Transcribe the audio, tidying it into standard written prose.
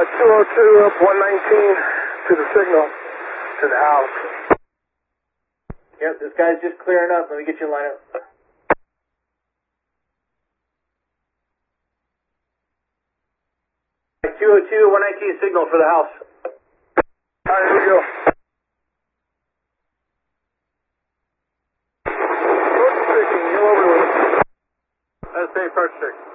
202 up 119 to the signal to the house. Yep, this guy's just clearing up. Let me get you in line up. 202, 119 signal for the house. All right, here we go. Approach 6, and you over with it. Let's say approach 6.